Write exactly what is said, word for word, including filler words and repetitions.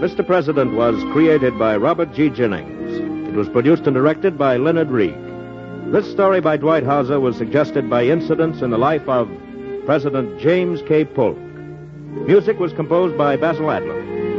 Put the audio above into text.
Mister President was created by Robert G. Jennings. It was produced and directed by Leonard Reed. This story by Dwight Hauser was suggested by incidents in the life of President James K. Polk. Music was composed by Basil Adlam.